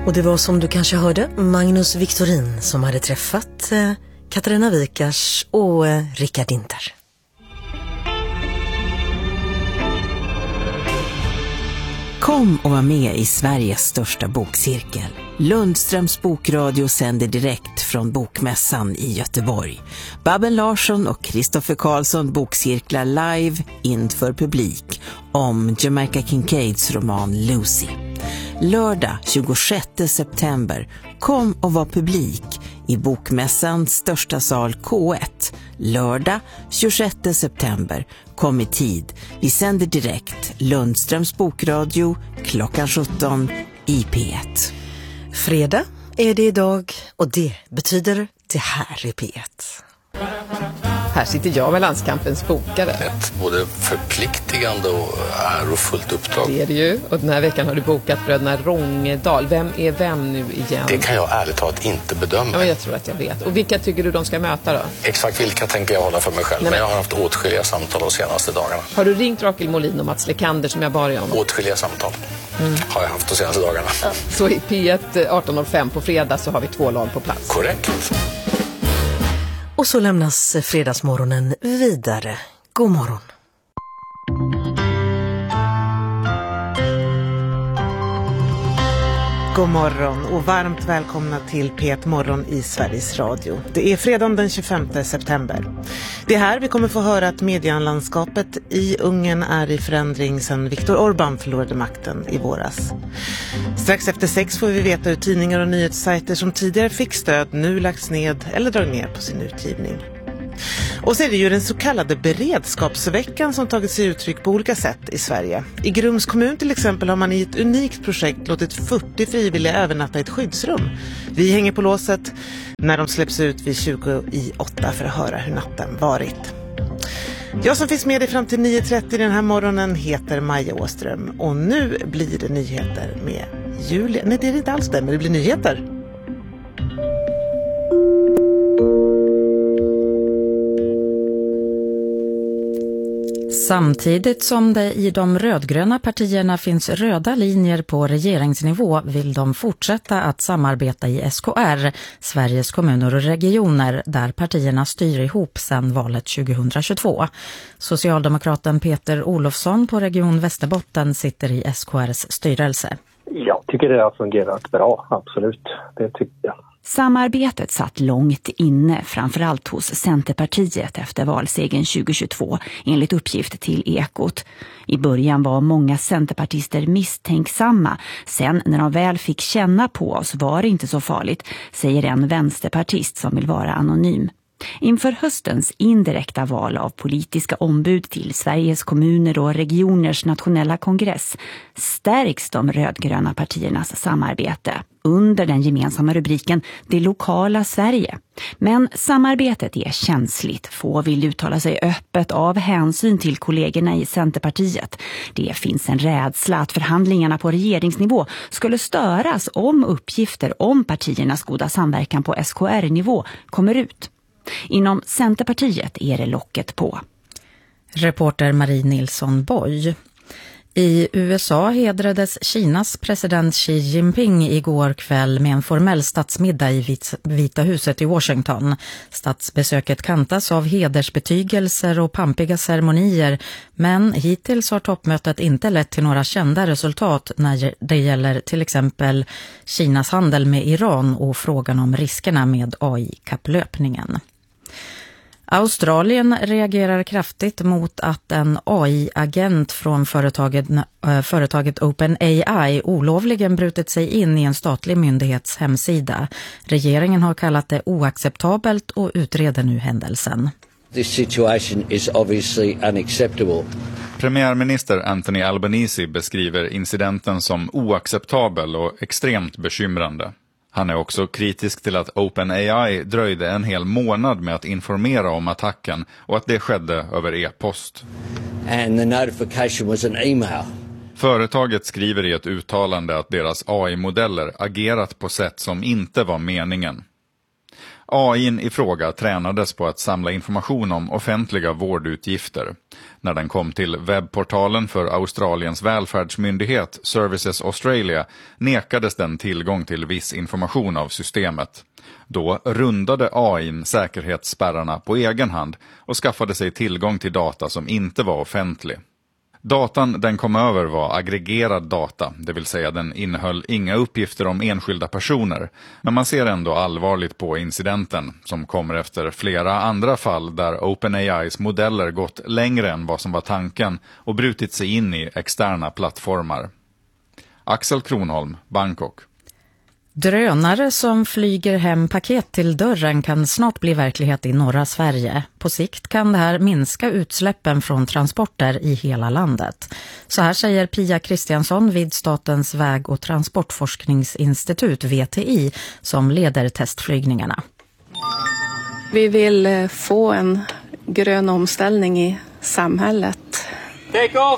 Och det var, som du kanske hörde, Magnus Victorin som hade träffat Katarina Wikars och Rickard Inter. Kom och var med i Sveriges största bokcirkel. Lundströms bokradio sänder direkt från Bokmässan i Göteborg. Babben Larsson och Kristoffer Karlsson bokcirklar live inför publik om Jamaica Kincaids roman Lucy. Lördag 26 september, kom och var publik i Bokmässans största sal K1. Lördag 26 september, kom i tid. Vi sänder direkt Lundströms bokradio klockan 17 i P1. Fredag är det idag och det betyder det här i P1. Här sitter jag med Landskampens bokare. Ett både förpliktigande och ärofullt uppdrag. Det är det ju. Och den här veckan har du bokat bröderna Rångedal. Vem är vem nu igen? Det kan jag ärligt talat inte bedöma. Ja, men jag tror att jag vet. Och vilka tycker du de ska möta då? Exakt vilka tänker jag hålla för mig själv. Men jag har haft åtskilliga samtal de senaste dagarna. Har du ringt Rakel Molin och Mats Lekander som jag bar om? Åtskilliga samtal har jag haft de senaste dagarna. Ja. Så i P1 18.05 på fredag så har vi 2 lag på plats. Korrekt. Och så lämnas fredagsmorgonen vidare. God morgon. God morgon och varmt välkomna till P1 Morgon i Sveriges Radio. Det är fredag den 25 september. Det är här vi kommer få höra att medielandskapet i Ungern är i förändring sedan Viktor Orbán förlorade makten i våras. Strax efter 6 får vi veta hur tidningar och nyhetssajter som tidigare fick stöd nu lagts ned eller dragit ner på sin utgivning. Och så är det ju den så kallade beredskapsveckan som tagit sig uttryck på olika sätt i Sverige. I Grums kommun till exempel har man i ett unikt projekt låtit 40 frivilliga övernatta i ett skyddsrum. Vi hänger på låset när de släpps ut vid 20:08 för att höra hur natten varit. Jag som finns med dig fram till 9:30 den här morgonen heter Maja Åström. Och nu blir det nyheter med Julia. Nej, det är inte alls det, men det blir nyheter. Samtidigt som det i de rödgröna partierna finns röda linjer på regeringsnivå vill de fortsätta att samarbeta i SKR, Sveriges kommuner och regioner, där partierna styr ihop sedan valet 2022. Socialdemokraten Peter Olofsson på Region Västerbotten sitter i SKRs styrelse. Jag tycker det har fungerat bra, absolut. Det tycker jag. Samarbetet satt långt inne, framförallt hos Centerpartiet efter valsegern 2022, enligt uppgift till Ekot. I början var många centerpartister misstänksamma. Sen när de väl fick känna på oss var det inte så farligt, säger en vänsterpartist som vill vara anonym. Inför höstens indirekta val av politiska ombud till Sveriges kommuner och regioners nationella kongress stärks de rödgröna partiernas samarbete under den gemensamma rubriken Det lokala Sverige. Men samarbetet är känsligt. Få vill uttala sig öppet av hänsyn till kollegorna i Centerpartiet. Det finns en rädsla att förhandlingarna på regeringsnivå skulle störas om uppgifter om partiernas goda samverkan på SKR-nivå kommer ut. Inom Centerpartiet är det locket på. Reporter Marie Nilsson Boy. I USA hedrades Kinas president Xi Jinping igår kväll med en formell statsmiddag i Vita huset i Washington. Statsbesöket kantas av hedersbetygelser och pampiga ceremonier, men hittills har toppmötet inte lett till några kända resultat när det gäller till exempel Kinas handel med Iran och frågan om riskerna med AI-kapplöpningen. Australien reagerar kraftigt mot att en AI-agent från företaget OpenAI olovligen brutit sig in i en statlig myndighets hemsida. Regeringen har kallat det oacceptabelt och utreder nu händelsen. This situation is obviously unacceptable. Premiärminister Anthony Albanese beskriver incidenten som oacceptabel och extremt bekymrande. Han är också kritisk till att OpenAI dröjde en hel månad med att informera om attacken och att det skedde över e-post. And the notification was an email. Företaget skriver i ett uttalande att deras AI-modeller agerat på sätt som inte var meningen. AI:n i fråga tränades på att samla information om offentliga vårdutgifter. När den kom till webbportalen för Australiens välfärdsmyndighet Services Australia nekades den tillgång till viss information av systemet. Då rundade AI:n säkerhetsspärrarna på egen hand och skaffade sig tillgång till data som inte var offentlig. Datan den kom över var aggregerad data, det vill säga den innehöll inga uppgifter om enskilda personer. Men man ser ändå allvarligt på incidenten, som kommer efter flera andra fall där OpenAIs modeller gått längre än vad som var tanken och brutit sig in i externa plattformar. Axel Kronholm, Bangkok. Drönare som flyger hem paket till dörren kan snart bli verklighet i norra Sverige. På sikt kan det här minska utsläppen från transporter i hela landet. Så här säger Pia Kristiansson vid Statens väg- och transportforskningsinstitut VTI som leder testflygningarna. Vi vill få en grön omställning i samhället. Take off!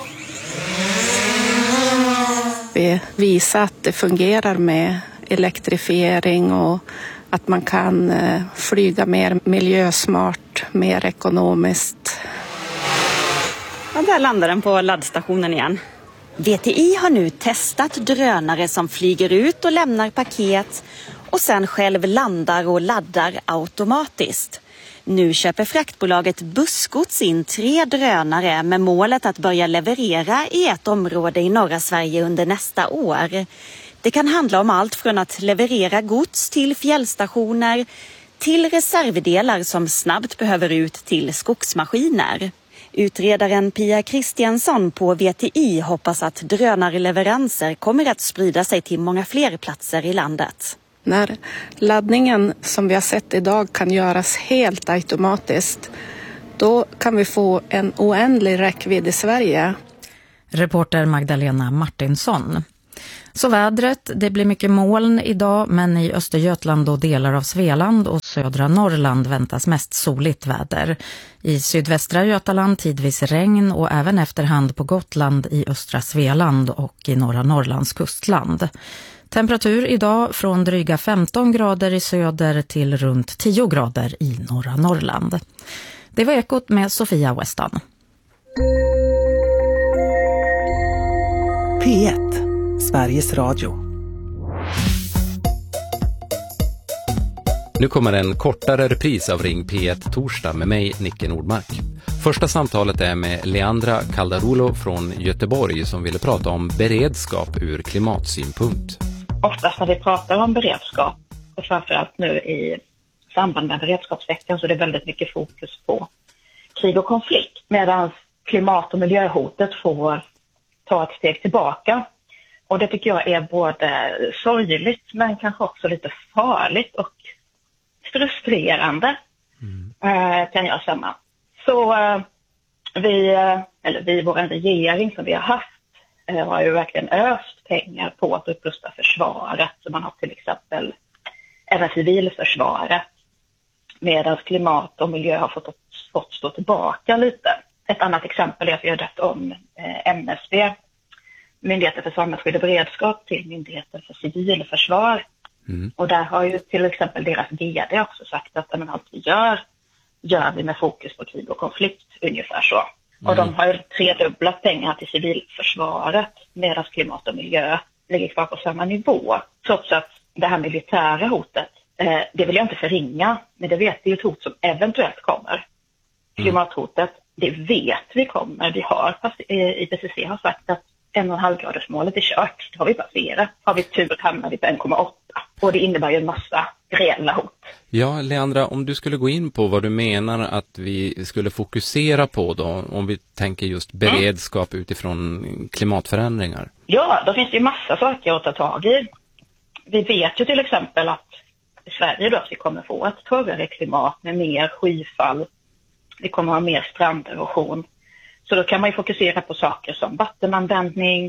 Vi visar att det fungerar med elektrifiering och att man kan flyga mer miljösmart, mer ekonomiskt. Ja, där landar den på laddstationen igen. VTI har nu testat drönare som flyger ut och lämnar paket och sen själv landar och laddar automatiskt. Nu köper fraktbolaget Bussgods in 3 drönare med målet att börja leverera i ett område i norra Sverige under nästa år. Det kan handla om allt från att leverera gods till fjällstationer till reservdelar som snabbt behöver ut till skogsmaskiner. Utredaren Pia Kristiansson på VTI hoppas att drönarleveranser kommer att sprida sig till många fler platser i landet. När laddningen som vi har sett idag kan göras helt automatiskt, då kan vi få en oändlig räckvidd i Sverige. Reporter Magdalena Martinsson. Så vädret, det blir mycket moln idag, men i Östergötland och delar av Svealand och södra Norrland väntas mest soligt väder. I sydvästra Götaland tidvis regn och även efterhand på Gotland i östra Svealand och i norra Norrlands kustland. Temperatur idag från dryga 15 grader i söder till runt 10 grader i norra Norrland. Det var Ekot med Sofia Westan. P1, Sveriges Radio. Nu kommer en kortare repris av Ring P1 torsdag med mig, Nicke Nordmark. Första samtalet är med Leandra Caldarulo från Göteborg som ville prata om beredskap ur klimatsynpunkt. Oftast när vi pratar om beredskap, och framförallt nu i samband med beredskapsveckan, så är det väldigt mycket fokus på krig och konflikt. Medan klimat- och miljöhotet får ta ett steg tillbaka. Och det tycker jag är både sorgligt men kanske också lite farligt och frustrerande kan jag säga. Så vår regering som vi har haft har ju verkligen öst pengar på att upprusta försvaret. Så man har till exempel även civilförsvaret, medan klimat och miljö har fått stå tillbaka lite. Ett annat exempel är att vi har döpt om MSB, Myndigheten för samhällsskydd och beredskap, till Myndigheten för civilförsvar. Och där har ju till exempel deras VD också sagt att allt vi gör vi med fokus på krig och konflikt, ungefär så. Och de har ju tredubblat pengar till civilförsvaret, medan klimat och miljö ligger kvar på samma nivå. Trots att det här militära hotet, det vill jag inte förringa, men det vet vi ett hot som eventuellt kommer. Klimathotet, det vet vi kommer. Vi har, IPCC har sagt att 1,5-gradersmålet är kört. Det har vi passerat. Har vi tur hamnar vi på 1,8. Och det innebär ju en massa reella hot. Ja, Leandra, om du skulle gå in på vad du menar att vi skulle fokusera på då, om vi tänker just beredskap utifrån klimatförändringar. Ja, då finns det ju massa saker att ta tag i. Vi vet ju till exempel att i Sverige då att vi kommer få ett torrare klimat med mer skyfall. Vi kommer ha mer stranderosion. Så då kan man ju fokusera på saker som vattenanvändning,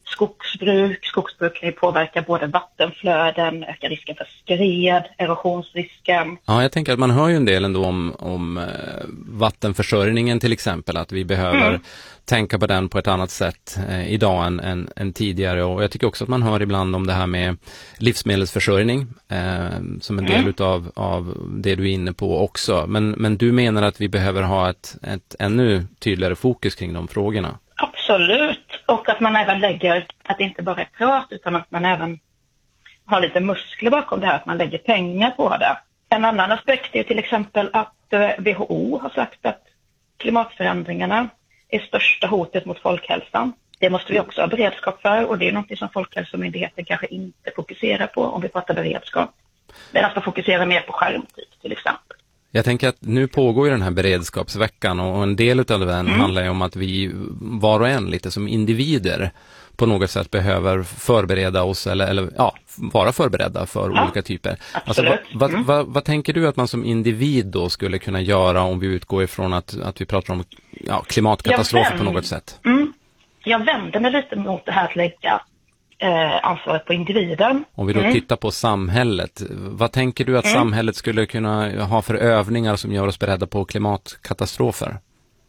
Skogsbruk kan ju påverka både vattenflöden, öka risken för skred, erosionsrisken. Ja, jag tänker att man hör ju en del ändå om vattenförsörjningen till exempel, att vi behöver tänka på den på ett annat sätt idag än tidigare. Och jag tycker också att man hör ibland om det här med livsmedelsförsörjning som en del av det du är inne på också. Men du menar att vi behöver ha ett ännu tydligare fokus kring de frågorna? Absolut. Och att man även lägger, att det inte bara är prat utan att man även har lite muskler bakom det här, att man lägger pengar på det. En annan aspekt är till exempel att WHO har sagt att klimatförändringarna är största hotet mot folkhälsan. Det måste vi också ha beredskap för, och det är något som Folkhälsomyndigheten kanske inte fokuserar på om vi pratar beredskap. Men att fokusera mer på skärmtid till exempel. Jag tänker att nu pågår ju den här beredskapsveckan, och en del av den handlar ju om att vi var och en lite som individer på något sätt behöver förbereda oss eller vara förberedda för olika typer. Alltså, vad tänker du att man som individ då skulle kunna göra om vi utgår ifrån att vi pratar om klimatkatastrofer på något sätt? Jag vänder mig lite mot det här att lägga ansvaret på individen. Om vi då tittar på samhället, vad tänker du att samhället skulle kunna ha för övningar som gör oss beredda på klimatkatastrofer?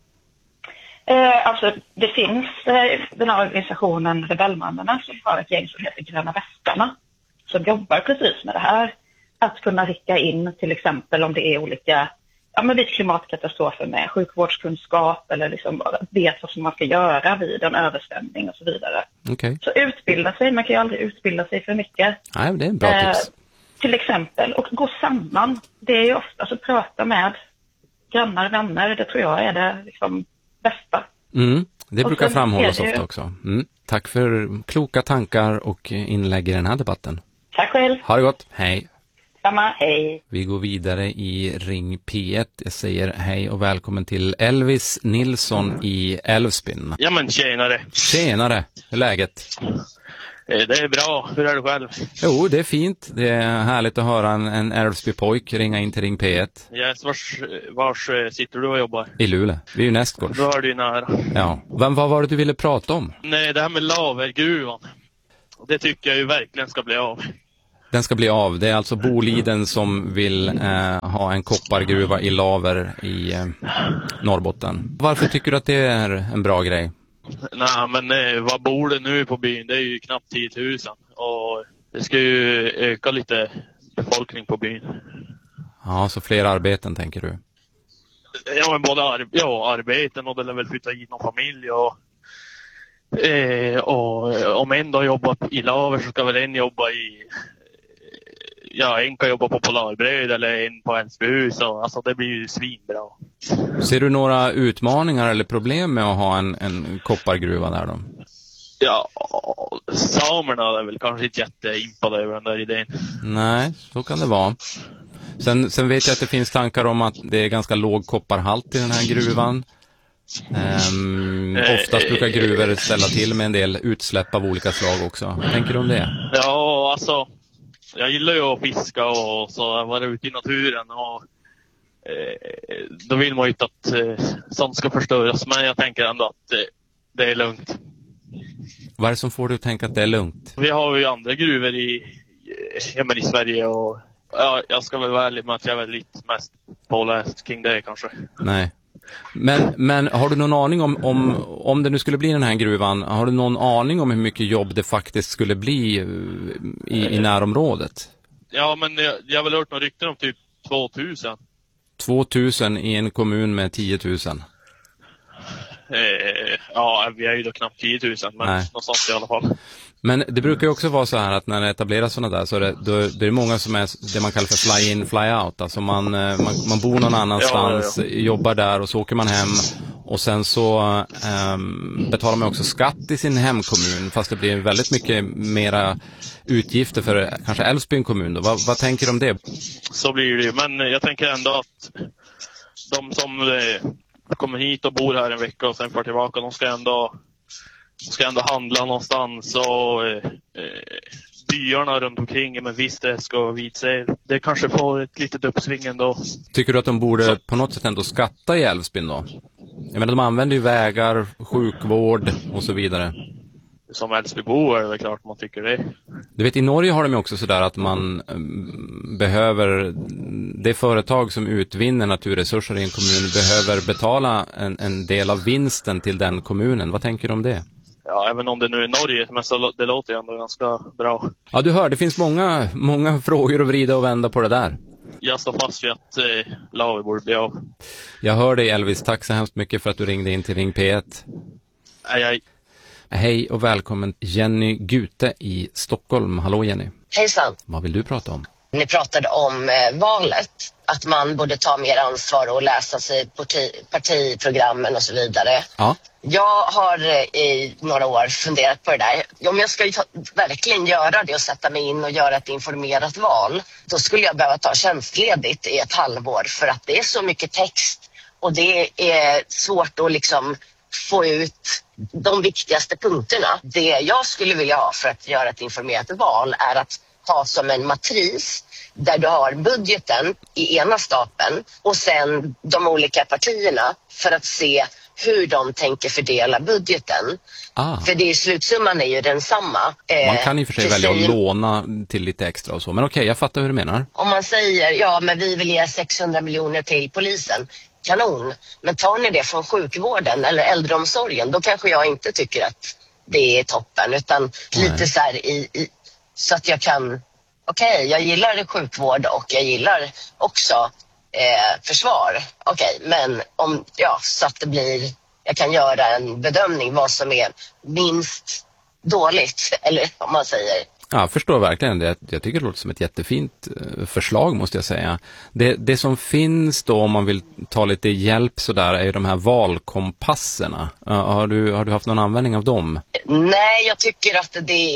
Alltså det finns den här organisationen Rebellmannerna som har ett gäng som heter Gröna Västarna som jobbar precis med det här. Att kunna rycka in till exempel om det är olika vid klimatkatastrofer med sjukvårdskunskap eller liksom vet vad som man ska göra vid en översvämning och så vidare. Okay. Så utbilda sig, man kan ju aldrig utbilda sig för mycket. Nej, det är en bra tips. Till exempel, och gå samman. Det är ju ofta att prata med grannar, vänner, det tror jag är det liksom bästa. Det brukar framhållas ofta också. Tack för kloka tankar och inlägg i den här debatten. Tack själv. Ha det gott, hej. Samma, hej. Vi går vidare i Ring P1. Jag säger hej och välkommen till Elvis Nilsson i Älvsbyn. Ja men tjenare. Tjenare, hur är läget? Det är bra, hur är du själv? Jo, det är fint. Det är härligt att höra en Älvsby-pojk ringa in till Ring P1. Yes, vars sitter du och jobbar? I Luleå, vi är ju nästgårds. Då är du nära. Ja, vad var det du ville prata om? Nej, det här med lavergruvan. Det tycker jag ju verkligen ska bli av. Den ska bli av. Det är alltså Boliden som vill ha en koppargruva i Laver i Norrbotten. Varför tycker du att det är en bra grej? Nej, men vad bor det nu på byn? Det är ju knappt 10 000. Och det ska ju öka lite befolkning på byn. Ja, så fler arbeten tänker du? Ja, men både arbeten och det lär väl flytta hit någon familj. Och om en dag jobbar i Laver så ska väl en jobba i... Ja, en kan jobba på Polarbröd eller en på Älvsbyhus. Alltså det blir ju svinbra. Ser du några utmaningar eller problem med att ha en koppargruva där då? Ja, samerna är väl kanske inte jätteimpade över den där idén. Nej, så kan det vara. Sen vet jag att det finns tankar om att det är ganska låg kopparhalt i den här gruvan. Oftast brukar gruvor ställa till med en del utsläpp av olika slag också. Vad tänker du om det? Ja, alltså... Jag gillar ju att fiska och så vara ute i naturen och då vill man ju inte att sånt ska förstöras, men jag tänker ändå att det är lugnt. Vad är det som får du att tänka att det är lugnt? Vi har ju andra gruvor i Sverige och jag ska väl vara ärlig med att jag är väl lite mest påläst kring det kanske. Nej. Men har du någon aning om det nu skulle bli den här gruvan, har du någon aning om hur mycket jobb det faktiskt skulle bli i närområdet? Ja, men jag har väl hört några rykten om typ 2000. 2000 i en kommun med 10 000? Ja, vi är ju då knappt 10 000, men någonstans i alla fall. Men det brukar ju också vara så här att när det etableras sådana där så är det många som är det man kallar för fly in, fly out. Alltså man bor någon annanstans, jobbar där och så åker man hem och sen så betalar man också skatt i sin hemkommun, fast det blir väldigt mycket mera utgifter för kanske Älvsbyn kommun då. Vad tänker du om det? Så blir det ju, men jag tänker ändå att de som kommer hit och bor här en vecka och sen får tillbaka, de ska ändå handla någonstans och byarna runt omkring med Vistes och Vidsel. Det kanske får ett litet uppsving ändå. Tycker du att de borde på något sätt ändå skatta i Älvsbyn då? Jag menar, de använder ju vägar, sjukvård och så vidare. som Älvsbybo är det klart man tycker det. Du vet, i Norge har de också sådär att man behöver, det företag som utvinner naturresurser i en kommun behöver betala en del av vinsten till den kommunen. Vad tänker du om det? Ja, även om det nu är Norge, men så det låter ju ändå ganska bra. Ja, du hör, det finns många frågor att vrida och vända på det där. Jag står fast vid att Lavi borde bli av. Jag hör dig, Elvis, tack så hemskt mycket för att du ringde in till Ring P1. Hej. Hej och välkommen Jenny Gute i Stockholm. Hallå Jenny. Hejsan. Vad vill du prata om? Ni pratade om valet, att man borde ta mer ansvar och läsa sig partiprogrammen och så vidare. Ja. Jag har i några år funderat på det där. Om jag ska verkligen göra det och sätta mig in och göra ett informerat val, då skulle jag behöva ta tjänstledigt i ett halvår för att det är så mycket text och det är svårt att liksom få ut de viktigaste punkterna. Det jag skulle vilja ha för att göra ett informerat val är att ha som en matris där du har budgeten i ena stapeln och sen de olika partierna för att se hur de tänker fördela budgeten. För det i slutsumman är ju densamma. Man kan i och för sig välja att låna till lite extra och så. Men okej, jag fattar hur du menar. Om man säger, ja men vi vill ge 600 miljoner till polisen. Kanon. Men tar ni det från sjukvården eller äldreomsorgen, då kanske jag inte tycker att det är toppen. Utan lite så här så att jag kan, jag gillar sjukvård och jag gillar också försvar. Men så att det blir, jag kan göra en bedömning vad som är minst dåligt, eller om man säger. Ja, jag förstår verkligen det. Jag tycker det låter som ett jättefint förslag, måste jag säga. Det som finns då, om man vill ta lite hjälp sådär, är ju de här valkompasserna. Har du haft någon användning av dem? Nej, jag tycker att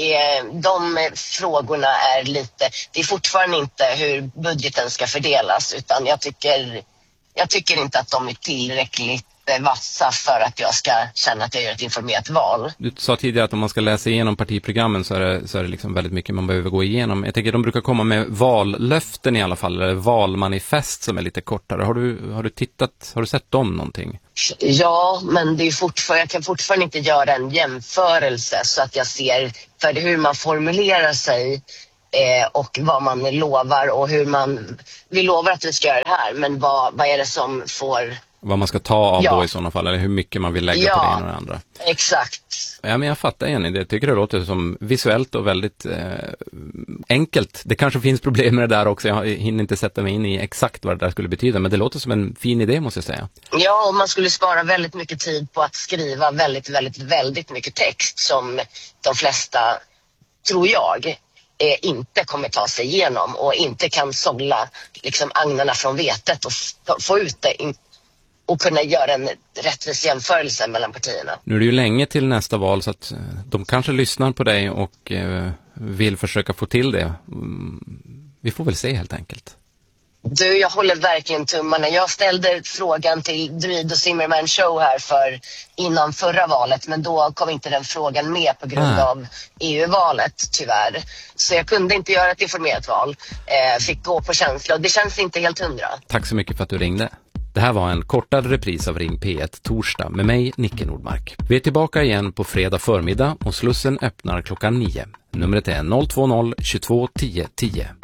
de frågorna är lite, det är fortfarande inte hur budgeten ska fördelas, utan jag tycker inte att de är tillräckligt vassa för att jag ska känna att jag gör ett informerat val. Du sa tidigare att om man ska läsa igenom partiprogrammen så är det liksom väldigt mycket man behöver gå igenom. Jag tänker att de brukar komma med vallöften i alla fall, eller valmanifest som är lite kortare. Har du sett dem någonting? Ja, men det är jag kan fortfarande inte göra en jämförelse så att jag ser för hur man formulerar sig och vad man lovar och vi lovar att vi ska göra det här, men vad är det som får... Vad man ska ta av då i sådana fall, eller hur mycket man vill lägga på det ena och det andra. Exakt. Ja, men jag fattar igen. Det tycker det låter som visuellt och väldigt enkelt. Det kanske finns problem med det där också. Jag hinner inte sätta mig in i exakt vad det där skulle betyda, men det låter som en fin idé, måste jag säga. Ja, och man skulle spara väldigt mycket tid på att skriva väldigt, väldigt, väldigt mycket text som de flesta, tror jag, inte kommer ta sig igenom och inte kan sålla liksom agnarna från vetet och få ut det och kunna göra en rättvis jämförelse mellan partierna. Nu är det ju länge till nästa val, så att de kanske lyssnar på dig och vill försöka få till det. Vi får väl se helt enkelt. Du, jag håller verkligen tummarna. Jag ställde frågan till Druid och Zimmerman Show här innan förra valet, men då kom inte den frågan med på grund av EU-valet, tyvärr. Så jag kunde inte göra ett informerat val. Fick gå på känsla och det känns inte helt 100. Tack så mycket för att du ringde. Det här var en kortad repris av Ring P1 torsdag med mig, Nicke Nordmark. Vi är tillbaka igen på fredag förmiddag och Slussen öppnar klockan 9. Numret är 020 22 10 10.